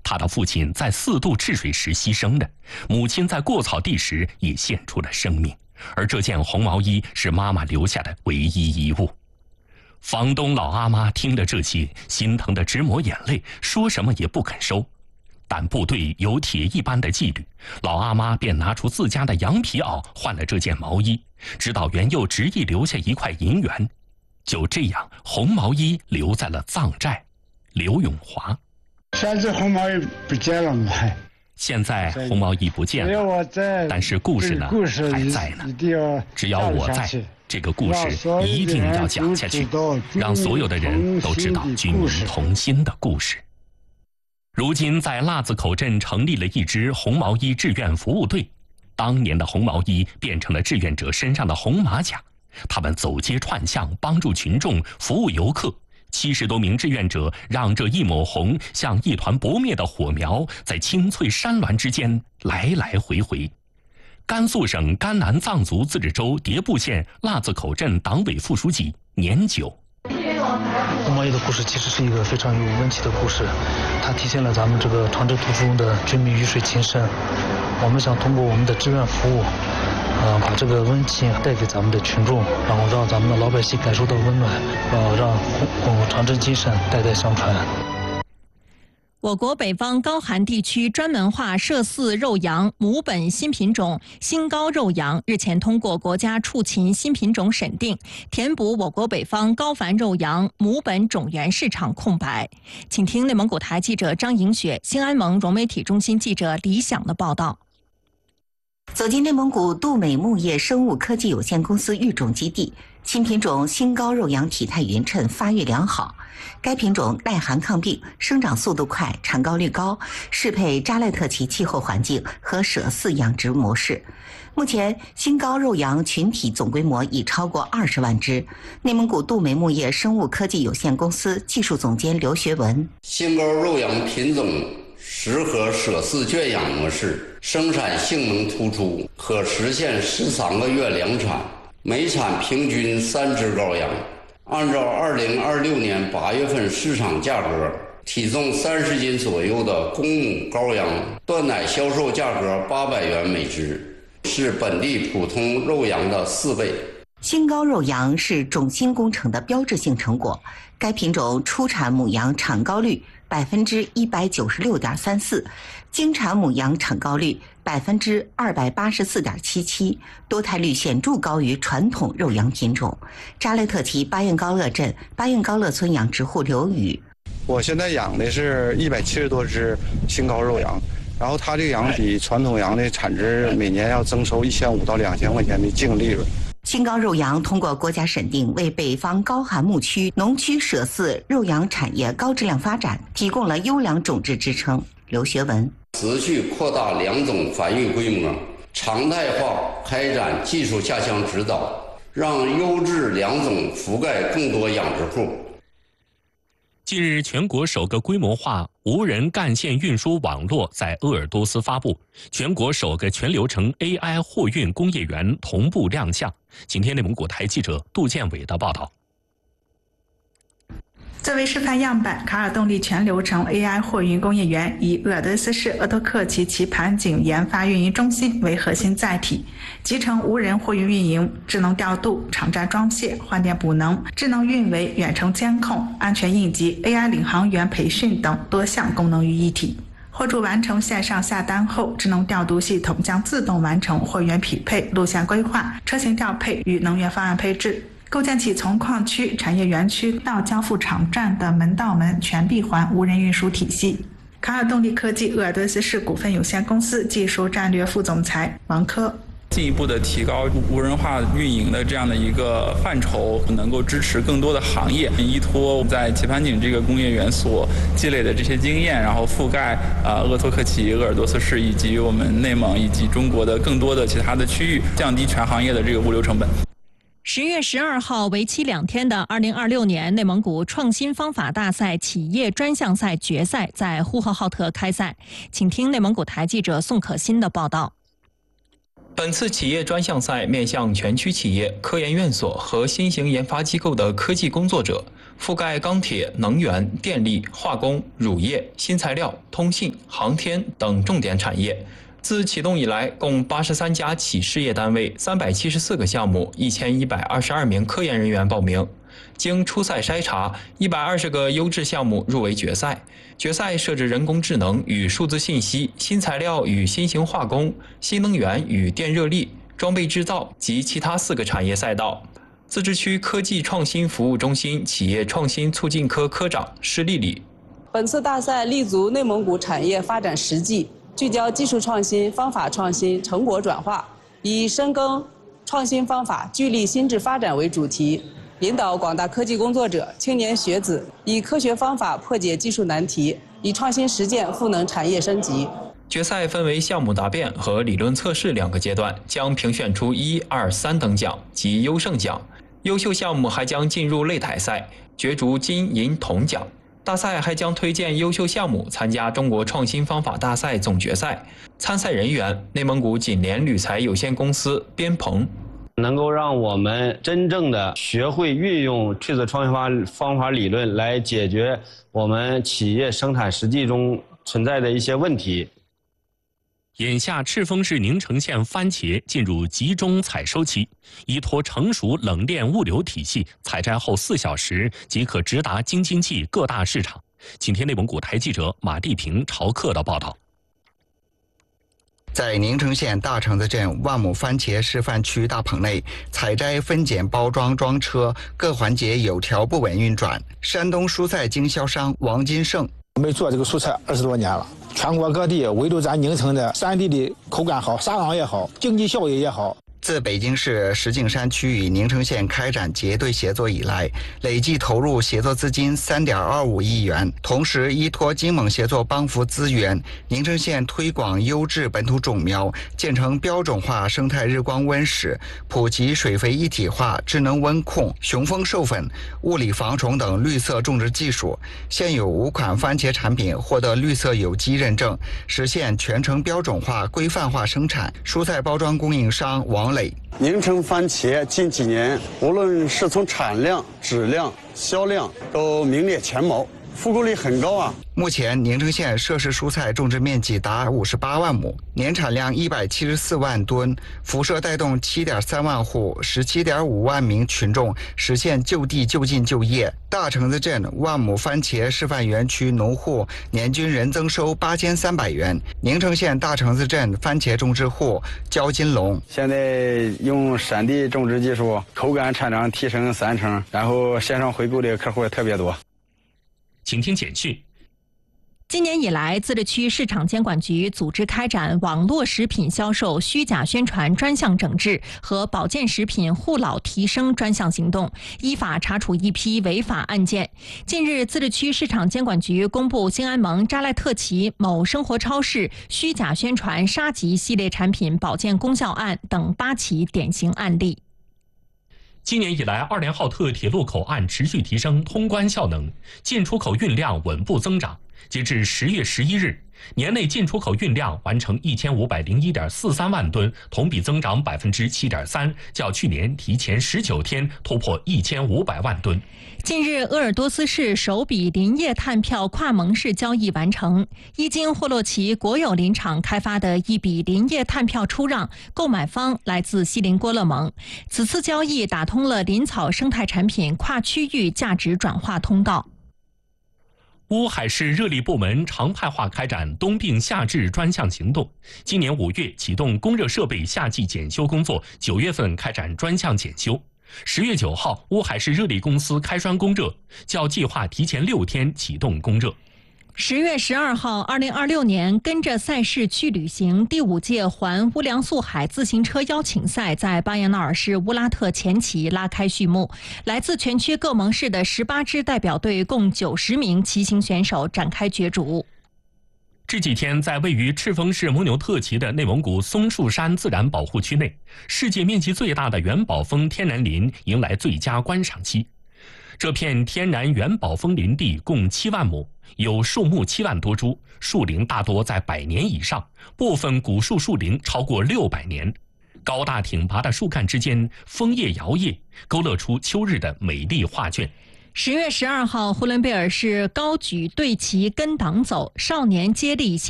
他的父亲在4渡赤水时牺牲的，母亲在过草地时也献出了生命，而这件红毛衣是妈妈留下的唯一遗物。房东老阿妈听了这些，心疼得直抹眼泪，说什么也不肯收。但部队有铁一般的纪律，老阿妈便拿出自家的羊皮袄换了这件毛衣，指导员又执意留下1块银元。就这样，红毛衣留在了藏寨。刘永华， 现在红毛衣不见了吗？ 现在红毛衣不见了，但是故事呢还在呢。只要我在，这个故事一定要讲下去，让所有的人都知道军民同心的故事。如今在腊子口镇成立了一支红毛衣志愿服务队，当年的红毛衣变成了志愿者身上的红马甲，他们走街串巷，帮助群众，服务游客。70多名志愿者让这一抹红像一团不灭的火苗，在青翠山峦之间来来回回。甘肃省甘南藏族自治州迭部县腊子口镇党委副书记年久。 红毛衣的故事其实是一个非常有温情的故事，它体现了咱们这个长征途中的军民鱼水情深。我们想通过我们的志愿服务，把这个温情带给咱们的群众，然后让咱们的老百姓感受到温暖，让长征精神代代相传。 我国北方高寒地区专门化麝饲肉羊母本新品种新高肉羊日前通过国家畜禽新品种审定，填补我国北方高繁肉羊母本种源市场空白。请听内蒙古台记者张莹雪、新安盟融媒体中心记者李想的报道。 走进内蒙古杜美牧业生物科技有限公司育种基地，新品种新高肉羊体态匀称，发育良好。该品种耐寒抗病，生长速度快，产高率高，适配扎赖特旗气候环境和舍饲养殖模式。目前，新高肉羊群体总规模已超过20万只。内蒙古杜美牧业生物科技有限公司技术总监刘学文： 新高肉羊品种适合舍饲圈养模式，生产性能突出，可实现13个月量产，每产平均3只羔羊。按照2026年8月份市场价格，体重30斤左右的公母羔羊断奶销售价格800元每只，是本地普通肉羊的4倍。 新高肉羊是种新工程的标志性成果，该品种初产母羊产高率196.34%，经产母羊产高率284.77%，多胎率显著高于传统肉羊品种。扎勒特旗巴彦高勒镇巴彦高勒村养殖户刘宇： 我现在养的是170多只新高肉羊，然后它这个羊比传统羊的产值每年要增收1500到2000块钱的净利润。 新高肉羊通过国家审定，为北方高寒牧区、农区舍饲肉羊产业高质量发展提供了优良种质支撑。刘学文： 持续扩大良种繁育规模，常态化开展技术下乡指导，让优质良种覆盖更多养殖户。 近日，全国首个规模化无人干线运输网络在鄂尔多斯发布，全国首个全流程 AI 货运工业园同步亮相。请听内蒙古台记者杜建伟的报道。 作为示范样板，卡尔动力全流程 AI 货运工业园以鄂尔多斯市鄂托克旗棋盘井研发运营中心为核心载体，集成无人货运运营、智能调度、场站装卸、换电补能、智能运维、远程监控、安全应急、AI 领航员培训等多项功能于一体。货主完成线上下单后，智能调度系统将自动完成货源匹配、路线规划、车型调配与能源方案配置，构建起从矿区、产业园区到交付场站的门到门全闭环无人运输体系。卡尔动力科技鄂尔多斯市股份有限公司技术战略副总裁王科： 进一步的提高无人化运营的这样的一个范畴，能够支持更多的行业，依托在棋盘井这个工业园所积累的这些经验，然后覆盖鄂托克旗、鄂尔多斯市以及我们内蒙以及中国的更多的其他的区域，降低全行业的这个物流成本。 10月12号，为期2天的2026年内蒙古创新方法大赛企业专项赛决赛在呼和浩特开赛。请听内蒙古台记者宋可欣的报道。 本次企业专项赛面向全区企业、科研院所和新型研发机构的科技工作者， 覆盖钢铁、能源、电力、化工、乳业、新材料、通信、航天等重点产业。自启动以来，共83家企事业单位，374个项目，1122名科研人员报名。经初赛筛查，120个优质项目入围决赛。决赛设置人工智能与数字信息、新材料与新型化工、新能源与电热力、装备制造及其他4个产业赛道。自治区科技创新服务中心企业创新促进科科长施丽丽。 本次大赛立足内蒙古产业发展实际，聚焦技术创新、方法创新、成果转化，以深耕创新方法、聚力新智发展为主题，引导广大科技工作者、青年学子以科学方法破解技术难题，以创新实践赋能产业升级。 决赛分为项目答辩和理论测试2个阶段，将评选出1、2、3等奖及优胜奖。优秀项目还将进入擂台赛，角逐金银铜奖。大赛还将推荐优秀项目参加中国创新方法大赛总决赛。参赛人员：内蒙古锦联铝材有限公司边鹏。 能够让我们真正的学会运用赤子创新方法理论来解决我们企业生产实际中存在的一些问题。 眼下，赤峰市宁城县番茄进入集中采收期，依托成熟冷链物流体系，采摘后4小时即可直达京津冀各大市场。请听内蒙古台记者马地平、朝克的报道。 在宁城县大橙子镇万亩番茄示范区大棚内，采摘、分拣、包装、装车各环节有条不紊运转。山东蔬菜经销商王金胜： 我们做这个蔬菜20多年了，全国各地唯独咱宁城的山地的口感好，沙瓤也好，经济效益也好。 自北京市石景山区与宁城县开展结对协作以来，累计投入协作资金3.25亿元。同时，依托金蒙协作帮扶资源，宁城县推广优质本土种苗，建成标准化生态日光温室，普及水肥一体化、智能温控、雄蜂授粉、物理防虫等绿色种植技术。现有5款番茄产品获得绿色有机认证，实现全程标准化、规范化生产。蔬菜包装供应商王磊： 宁城番茄近几年无论是从产量、质量、销量都名列前茅，复购率很高啊。 目前，宁城县涉事蔬菜种植面积达58万亩，年产量174万吨，辐射带动7.3万户、17.5万名群众实现就地就近就业。大橙子镇万亩番茄示范园区农户年均人增收8300元。宁城县大橙子镇番茄种植户焦金龙： 现在用闪地种植技术，口感产量提升3成，然后线上回购的客户也特别多。 请听简讯。 今年以来，自治区市场监管局组织开展网络食品销售虚假宣传专项整治和保健食品护老提升专项行动，依法查处一批违法案件。近日，自治区市场监管局公布兴安盟扎赖特旗某生活超市虚假宣传沙棘系列产品保健功效案等8起典型案例。 今年以来，2连浩特铁路口岸持续提升通关效能，进出口运量稳步增长。截至10月11日，年内进出口运量完成1501.43万吨，同比增长7.3%，较去年提前19天突破1500万吨。 近日，鄂尔多斯市首笔林业碳票跨盟式交易完成，伊金霍洛奇国有林场开发的一笔林业碳票出让，购买方来自锡林郭勒盟。此次交易打通了林草生态产品跨区域价值转化通道。 乌海市热力部门常态化开展冬病夏治专项行动，今年5月启动供热设备夏季检修工作，9月份开展专项检修。10月9号，乌海市热力公司开栓供热，较计划提前6天启动供热。 10月12号，2026年跟着赛事去旅行第5届环乌梁素海自行车邀请赛在巴彦淖尔市乌拉特前旗拉开序幕。来自全区各盟市的18支代表队共90名骑行选手展开角逐。 这几天，在位于赤峰市牦牛特旗的内蒙古松树山自然保护区内，世界面积最大的元宝峰天然林迎来最佳观赏期。这片天然元宝峰林地共7万亩，有树木7万多株，树龄大多在100年以上，部分古树树龄超过600年。高大挺拔的树干之间枫叶摇曳，勾勒出秋日的美丽画卷。 10月12号，呼伦贝尔市高举队旗跟党走，少年接力